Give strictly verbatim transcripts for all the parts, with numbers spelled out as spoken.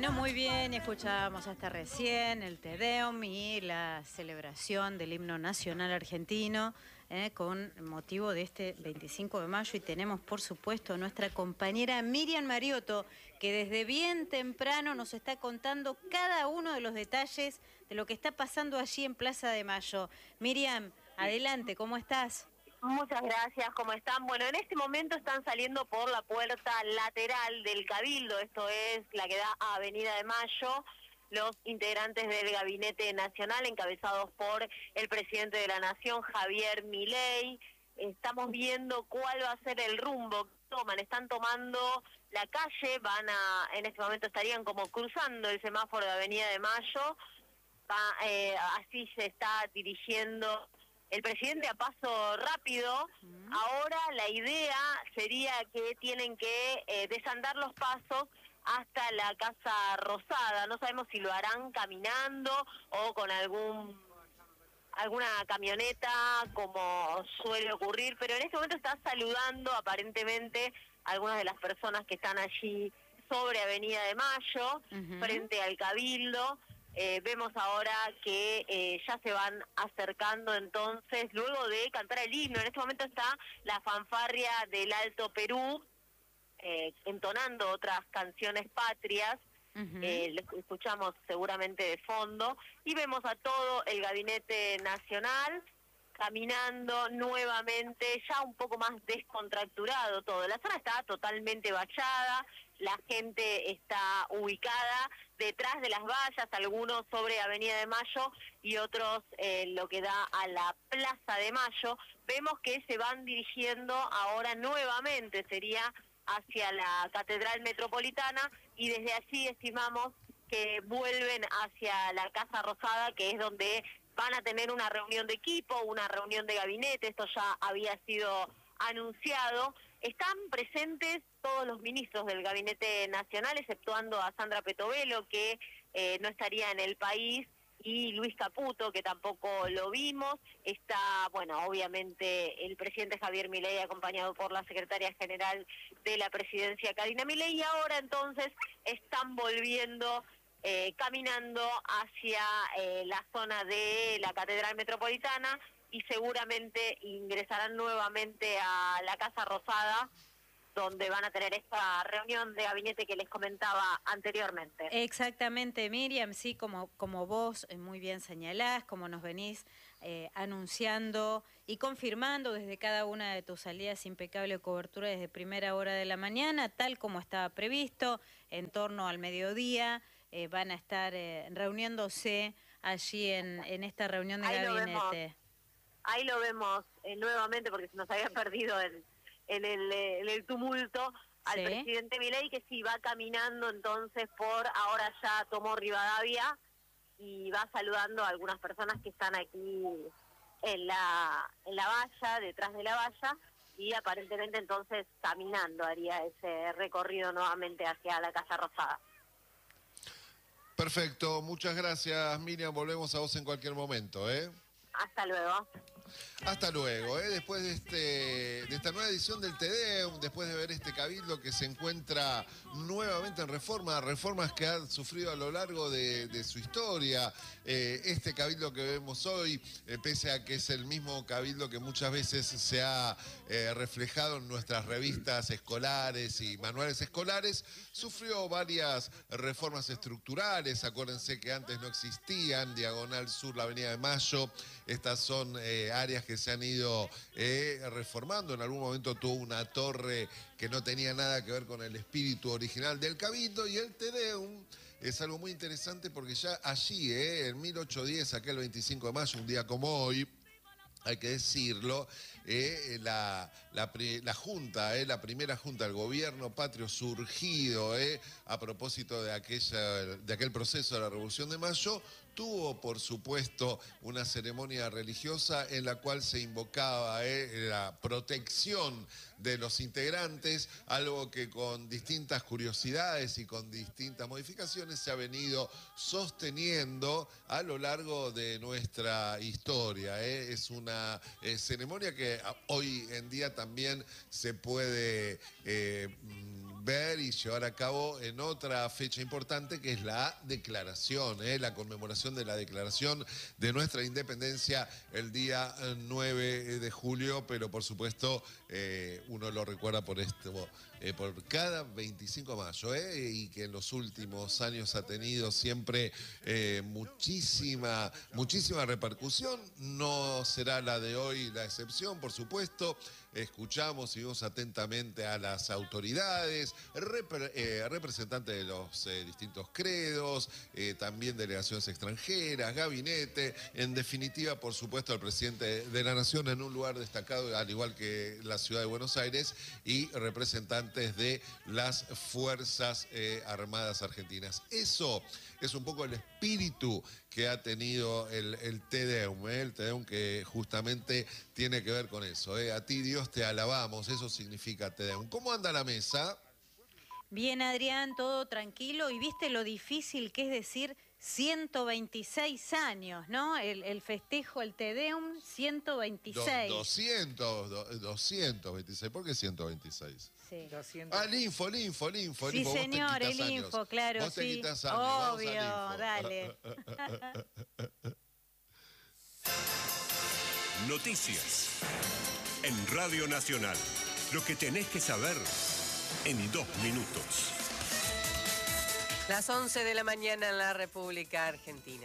Bueno, muy bien, escuchábamos hasta recién el Te Deum y la celebración del himno nacional argentino eh, con motivo de este veinticinco de mayo, y tenemos por supuesto a nuestra compañera Miriam Mariotto, que desde bien temprano nos está contando cada uno de los detalles de lo que está pasando allí en Plaza de Mayo. Miriam, adelante, ¿cómo estás? Muchas gracias, ¿cómo están? Bueno, en este momento están saliendo por la puerta lateral del Cabildo, esto es la que da a Avenida de Mayo, los integrantes del Gabinete Nacional, encabezados por el presidente de la Nación, Javier Milei. Estamos viendo cuál va a ser el rumbo que toman. Están tomando la calle, van a, en este momento estarían como cruzando el semáforo de Avenida de Mayo. Va, eh, así se está dirigiendo el presidente a paso rápido. Mm. Ahora la idea sería que tienen que eh, desandar los pasos hasta la Casa Rosada. No sabemos si lo harán caminando o con algún alguna camioneta, como suele ocurrir, pero en este momento está saludando aparentemente a algunas de las personas que están allí sobre Avenida de Mayo, uh-huh. frente al Cabildo. Eh, vemos ahora que eh, ya se van acercando entonces, luego de cantar el himno. En este momento está la fanfarria del Alto Perú, eh, entonando otras canciones patrias. Uh-huh. eh, lo escuchamos seguramente de fondo, y vemos a todo el Gabinete Nacional caminando nuevamente, ya un poco más descontracturado todo. La zona está totalmente vallada, la gente está ubicada detrás de las vallas, algunos sobre Avenida de Mayo y otros eh, lo que da a la Plaza de Mayo. Vemos que se van dirigiendo ahora nuevamente, sería hacia la Catedral Metropolitana, y desde allí estimamos que vuelven hacia la Casa Rosada, que es donde van a tener una reunión de equipo, una reunión de gabinete. Esto ya había sido anunciado. Están presentes todos los ministros del Gabinete Nacional, exceptuando a Sandra Petovelo, que eh, no estaría en el país, y Luis Caputo, que tampoco lo vimos. Está, bueno, obviamente el presidente Javier Milei, acompañado por la secretaria general de la presidencia, Karina Milei, y ahora entonces están volviendo Eh, caminando hacia eh, la zona de la Catedral Metropolitana, y seguramente ingresarán nuevamente a la Casa Rosada, donde van a tener esta reunión de gabinete que les comentaba anteriormente. Exactamente, Miriam, sí, como, como vos muy bien señalás, como nos venís eh, anunciando y confirmando desde cada una de tus salidas, impecable cobertura desde primera hora de la mañana, tal como estaba previsto, en torno al mediodía. Eh, van a estar eh, reuniéndose allí en, en esta reunión de ahí gabinete. Lo vemos, ahí lo vemos eh, nuevamente, porque se nos había perdido el, en, el, en el tumulto, al ¿Sí? presidente Milei, que sí va caminando entonces por, ahora ya tomó Rivadavia, y va saludando a algunas personas que están aquí en la, en la valla, detrás de la valla, y aparentemente entonces caminando haría ese recorrido nuevamente hacia la Casa Rosada. Perfecto, muchas gracias, Miriam. Volvemos a vos en cualquier momento, ¿eh? Hasta luego. Hasta luego, ¿eh? Después de, este, de esta nueva edición del Te Deum, después de ver este cabildo que se encuentra nuevamente en reforma, reformas que han sufrido a lo largo de, de su historia. Eh, este cabildo que vemos hoy, eh, pese a que es el mismo cabildo que muchas veces se ha eh, reflejado en nuestras revistas escolares y manuales escolares, sufrió varias reformas estructurales. Acuérdense que antes no existían, Diagonal Sur, la Avenida de Mayo. Estas son eh, áreas que se han ido eh, reformando. En algún momento tuvo una torre que no tenía nada que ver con el espíritu original del Cabildo, y el Te Deum es algo muy interesante porque ya allí, eh, en mil ochocientos diez, aquel veinticinco de mayo, un día como hoy, hay que decirlo, eh, la, la, la Junta, eh, la primera Junta del Gobierno Patrio surgido eh, a propósito de, aquella, de aquel proceso de la Revolución de Mayo, tuvo, por supuesto, una ceremonia religiosa en la cual se invocaba eh, la protección de los integrantes, algo que con distintas curiosidades y con distintas modificaciones se ha venido sosteniendo a lo largo de nuestra historia. Eh. Es una eh, ceremonia que hoy en día también se puede eh, ver y llevar a cabo en otra fecha importante, que es la declaración, ¿eh? la conmemoración de la declaración de nuestra independencia el día nueve de julio, pero por supuesto eh, uno lo recuerda por esto, eh, por cada veinticinco de mayo, ¿eh? y que en los últimos años ha tenido siempre eh, muchísima, muchísima repercusión. No será la de hoy la excepción, por supuesto. Escuchamos y vimos atentamente a las autoridades, repre, eh, representantes de los eh, distintos credos, eh, también delegaciones extranjeras, gabinete, en definitiva, por supuesto, al presidente de la Nación en un lugar destacado, al igual que la ciudad de Buenos Aires, y representantes de las Fuerzas eh, Armadas Argentinas. Eso es un poco el espíritu que ha tenido el, el Te Deum, ¿eh? el Te Deum que justamente tiene que ver con eso. ¿eh? A ti, Dios, te alabamos, eso significa Te Deum. ¿Cómo anda la mesa? Bien, Adrián, todo tranquilo. Y viste lo difícil que es decir ciento veintiséis años, ¿no? El, el festejo, el Te Deum, ciento veintiséis. Do, doscientos, do, doscientos veintiséis. ¿Por qué ciento veintiséis? Sí. Ah, el info, el info, el info. Sí, info. señor, el años. info, claro, Vos te sí. quitas años. Obvio, Vamos al info. dale. Noticias en Radio Nacional. Lo que tenés que saber en dos minutos. Las once de la mañana en la República Argentina.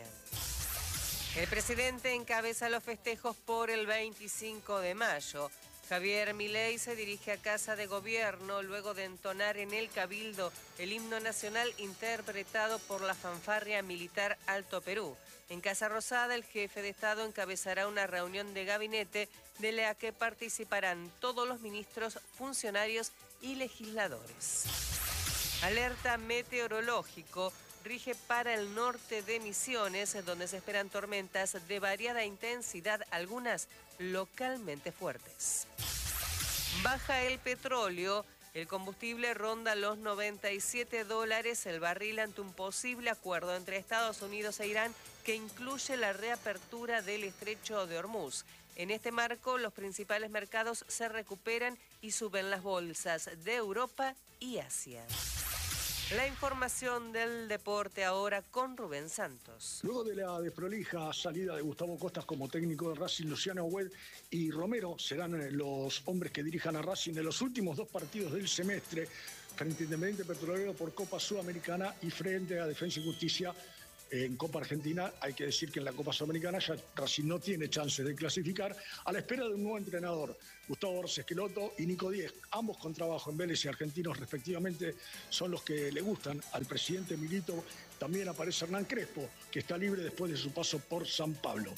El presidente encabeza los festejos por el veinticinco de mayo. Javier Milei se dirige a Casa de Gobierno luego de entonar en el Cabildo el himno nacional interpretado por la fanfarria militar Alto Perú. En Casa Rosada, el jefe de Estado encabezará una reunión de gabinete de la que participarán todos los ministros, funcionarios y legisladores. Alerta meteorológico rige para el norte de Misiones, donde se esperan tormentas de variada intensidad, algunas localmente fuertes. Baja el petróleo. El combustible ronda los noventa y siete dólares el barril ante un posible acuerdo entre Estados Unidos e Irán que incluye la reapertura del estrecho de Hormuz. En este marco, los principales mercados se recuperan y suben las bolsas de Europa y Asia. La información del deporte ahora con Rubén Santos. Luego de la desprolija salida de Gustavo Costas como técnico de Racing, Luciano Agüed y Romero serán los hombres que dirijan a Racing en los últimos dos partidos del semestre frente a Independiente Petrolero por Copa Sudamericana y frente a Defensa y Justicia en Copa Argentina. Hay que decir que en la Copa Sudamericana ya Racing no tiene chances de clasificar, a la espera de un nuevo entrenador. Gustavo Borges Esqueloto y Nico Díez, ambos con trabajo en Vélez y Argentinos respectivamente, son los que le gustan al presidente Milito. También aparece Hernán Crespo, que está libre después de su paso por San Pablo.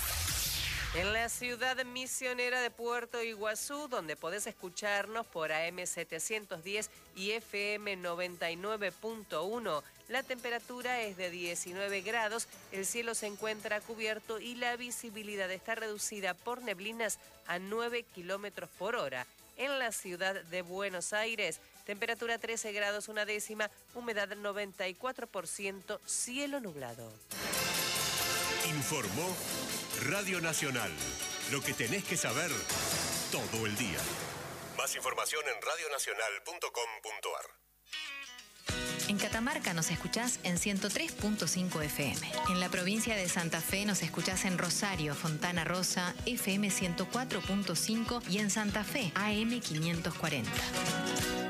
En la ciudad misionera de Puerto Iguazú, donde podés escucharnos por A M setecientos diez y F M noventa y nueve punto uno, la temperatura es de diecinueve grados, el cielo se encuentra cubierto y la visibilidad está reducida por neblinas a nueve kilómetros por hora. En la ciudad de Buenos Aires, temperatura trece grados una décima, humedad noventa y cuatro por ciento, cielo nublado. Informó Radio Nacional. Lo que tenés que saber todo el día. Más información en radio nacional punto com punto ar. En Catamarca nos escuchás en ciento tres punto cinco F M. En la provincia de Santa Fe nos escuchás en Rosario, Fontana Rosa, F M ciento cuatro punto cinco y en Santa Fe, A M quinientos cuarenta.